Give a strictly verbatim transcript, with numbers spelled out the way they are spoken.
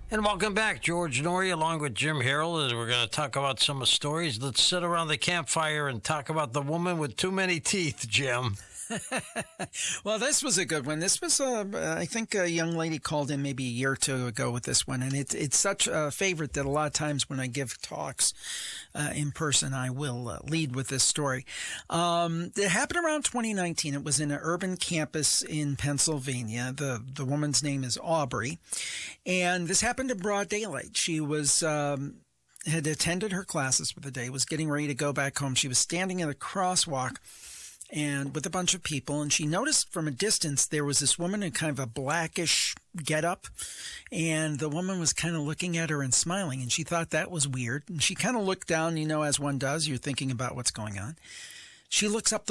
And welcome back, George Norrie, along with Jim Harrell, as we're going to talk about some stories. Let's sit around the campfire and talk about the woman with too many teeth, Jim. Well, this was a good one. This was, uh, I think a young lady called in maybe a year or two ago with this one, and it, it's such a favorite that a lot of times when I give talks uh, in person, I will uh, lead with this story. Um, it happened around twenty nineteen. It was in an urban campus in Pennsylvania. The, the woman's name is Aubrey, and this happened in broad daylight. She was... Um, had attended her classes for the day, was getting ready to go back home. She was standing in a crosswalk and with a bunch of people, and she noticed from a distance there was this woman in kind of a blackish getup, and the woman was kind of looking at her and smiling, and she thought that was weird. And she kind of looked down, you know, as one does. You're thinking about what's going on. She looks up